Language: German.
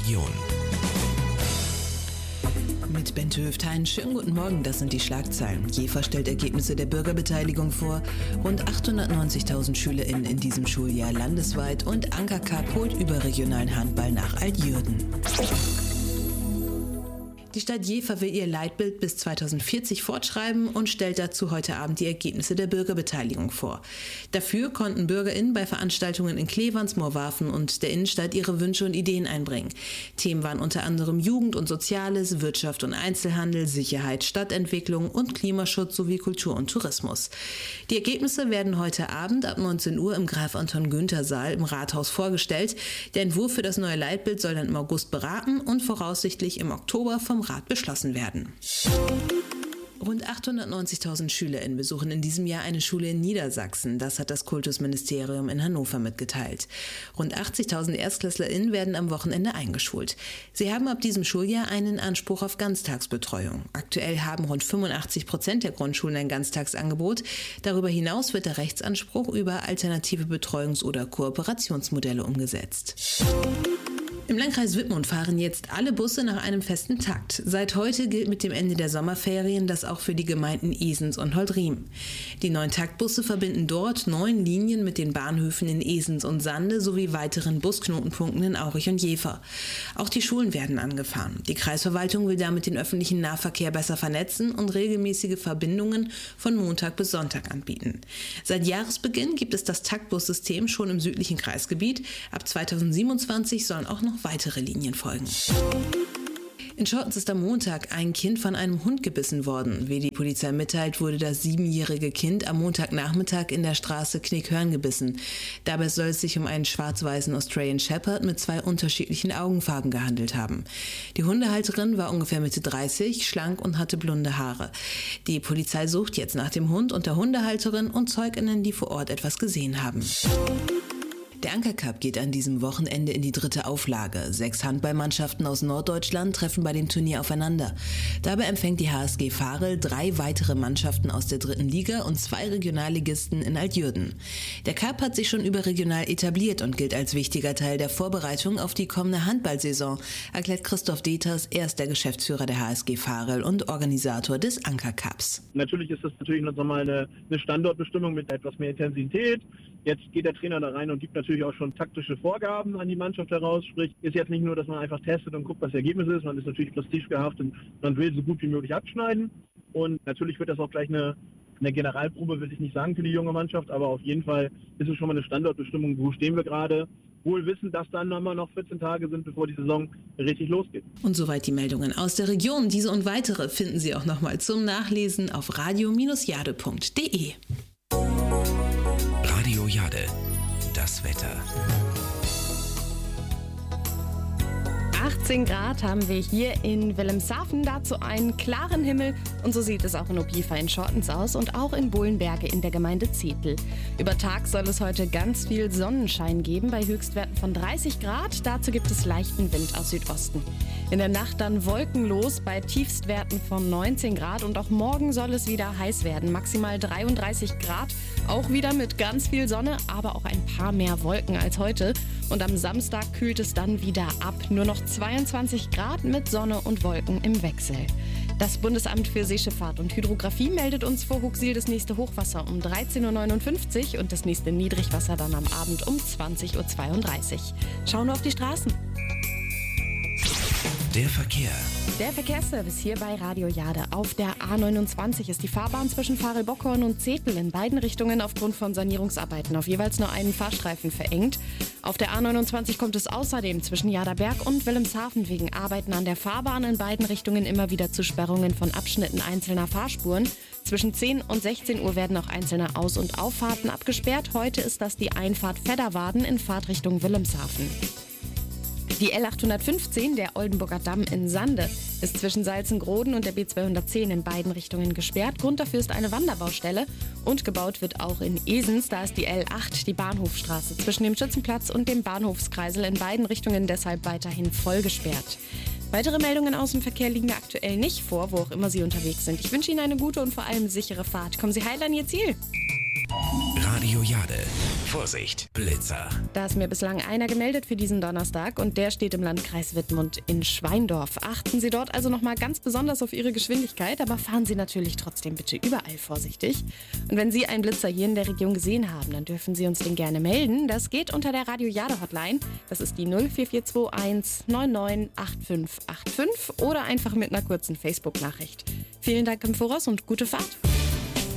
Region. Mit Bente Höft-Hein, schönen guten Morgen, das sind die Schlagzeilen. Jever stellt Ergebnisse der Bürgerbeteiligung vor. Rund 890.000 SchülerInnen in diesem Schuljahr landesweit und Anker Cup holt überregionalen Handball nach Altjürden. Die Stadt Jever will ihr Leitbild bis 2040 fortschreiben und stellt dazu heute Abend die Ergebnisse der Bürgerbeteiligung vor. Dafür konnten BürgerInnen bei Veranstaltungen in Cleverns, Moorwafen und der Innenstadt ihre Wünsche und Ideen einbringen. Themen waren unter anderem Jugend und Soziales, Wirtschaft und Einzelhandel, Sicherheit, Stadtentwicklung und Klimaschutz sowie Kultur und Tourismus. Die Ergebnisse werden heute Abend ab 19 Uhr im Graf-Anton-Günther-Saal im Rathaus vorgestellt. Der Entwurf für das neue Leitbild soll dann im August beraten und voraussichtlich im Oktober vom Rat beschlossen werden. Rund 890.000 SchülerInnen besuchen in diesem Jahr eine Schule in Niedersachsen. Das hat das Kultusministerium in Hannover mitgeteilt. Rund 80.000 ErstklässlerInnen werden am Wochenende eingeschult. Sie haben ab diesem Schuljahr einen Anspruch auf Ganztagsbetreuung. Aktuell haben rund 85% der Grundschulen ein Ganztagsangebot. Darüber hinaus wird der Rechtsanspruch über alternative Betreuungs- oder Kooperationsmodelle umgesetzt. Im Landkreis Wittmund fahren jetzt alle Busse nach einem festen Takt. Seit heute gilt mit dem Ende der Sommerferien das auch für die Gemeinden Esens und Holdriem. Die neuen Taktbusse verbinden dort 9 Linien mit den Bahnhöfen in Esens und Sande sowie weiteren Busknotenpunkten in Aurich und Jever. Auch die Schulen werden angefahren. Die Kreisverwaltung will damit den öffentlichen Nahverkehr besser vernetzen und regelmäßige Verbindungen von Montag bis Sonntag anbieten. Seit Jahresbeginn gibt es das Taktbussystem schon im südlichen Kreisgebiet. Ab 2027 sollen auch noch weitere Linien folgen. In Schottens ist am Montag ein Kind von einem Hund gebissen worden. Wie die Polizei mitteilt, wurde das 7-jährige Kind am Montagnachmittag in der Straße Knickhörn gebissen. Dabei soll es sich um einen schwarz-weißen Australian Shepherd mit 2 unterschiedlichen Augenfarben gehandelt haben. Die Hundehalterin war ungefähr Mitte 30, schlank und hatte blonde Haare. Die Polizei sucht jetzt nach dem Hund und der Hundehalterin und ZeugInnen, die vor Ort etwas gesehen haben. Der Anker Cup geht an diesem Wochenende in die 3. Auflage. 6 Handballmannschaften aus Norddeutschland treffen bei dem Turnier aufeinander. Dabei empfängt die HSG Varel 3 weitere Mannschaften aus der 3. Liga und 2 Regionalligisten in Altjürden. Der Cup hat sich schon überregional etabliert und gilt als wichtiger Teil der Vorbereitung auf die kommende Handballsaison, erklärt Christoph Deters, er ist der Geschäftsführer der HSG Varel und Organisator des Anker Cups. Natürlich ist das noch mal eine Standortbestimmung mit etwas mehr Intensität. Jetzt geht der Trainer da rein und gibt natürlich auch schon taktische Vorgaben an die Mannschaft heraus. Sprich, ist jetzt nicht nur, dass man einfach testet und guckt, was das Ergebnis ist. Man ist natürlich prestigehaftet und man will so gut wie möglich abschneiden. Und natürlich wird das auch gleich eine Generalprobe, will ich nicht sagen, für die junge Mannschaft. Aber auf jeden Fall ist es schon mal eine Standortbestimmung. Wo stehen wir gerade? Wohl wissen, dass dann immer noch 14 Tage sind, bevor die Saison richtig losgeht. Und soweit die Meldungen aus der Region. Diese und weitere finden Sie auch nochmal zum Nachlesen auf radio-jade.de. Radio Jade, das Wetter. 18 Grad haben wir hier in Wilhelmshaven, dazu einen klaren Himmel und so sieht es auch in Opifa in Schottens aus und auch in Bohlenberge in der Gemeinde Zetel. Über Tag soll es heute ganz viel Sonnenschein geben bei Höchstwerten von 30 Grad, dazu gibt es leichten Wind aus Südosten. In der Nacht dann wolkenlos bei Tiefstwerten von 19 Grad und auch morgen soll es wieder heiß werden, maximal 33 Grad, auch wieder mit ganz viel Sonne, aber auch ein paar mehr Wolken als heute. Und am Samstag kühlt es dann wieder ab, nur noch 22 Grad mit Sonne und Wolken im Wechsel. Das Bundesamt für Seeschifffahrt und Hydrographie meldet uns vor Huxil das nächste Hochwasser um 13.59 Uhr und das nächste Niedrigwasser dann am Abend um 20.32 Uhr. Schauen wir auf die Straßen. Der Verkehr. Der Verkehrsservice hier bei Radio Jade. Auf der A29 ist die Fahrbahn zwischen Varel-Bockhorn und Zetel in beiden Richtungen aufgrund von Sanierungsarbeiten auf jeweils nur einen Fahrstreifen verengt. Auf der A29 kommt es außerdem zwischen Jaderberg und Wilhelmshaven wegen Arbeiten an der Fahrbahn in beiden Richtungen immer wieder zu Sperrungen von Abschnitten einzelner Fahrspuren. Zwischen 10 und 16 Uhr werden auch einzelne Aus- und Auffahrten abgesperrt. Heute ist das die Einfahrt Fedderwaden in Fahrtrichtung Wilhelmshaven. Die L815, der Oldenburger Damm in Sande, ist zwischen Salzengroden und der B210 in beiden Richtungen gesperrt. Grund dafür ist eine Wanderbaustelle und gebaut wird auch in Esens. Da ist die L8, die Bahnhofstraße, zwischen dem Schützenplatz und dem Bahnhofskreisel in beiden Richtungen deshalb weiterhin voll gesperrt. Weitere Meldungen aus dem Verkehr liegen mir aktuell nicht vor, wo auch immer Sie unterwegs sind. Ich wünsche Ihnen eine gute und vor allem sichere Fahrt. Kommen Sie heil an Ihr Ziel. Radio Jade. Vorsicht, Blitzer. Da ist mir bislang einer gemeldet für diesen Donnerstag und der steht im Landkreis Wittmund in Schweindorf. Achten Sie dort also nochmal ganz besonders auf Ihre Geschwindigkeit, aber fahren Sie natürlich trotzdem bitte überall vorsichtig. Und wenn Sie einen Blitzer hier in der Region gesehen haben, dann dürfen Sie uns den gerne melden. Das geht unter der Radio Jade Hotline. Das ist die 04421 998585 oder einfach mit einer kurzen Facebook-Nachricht. Vielen Dank im Voraus und gute Fahrt.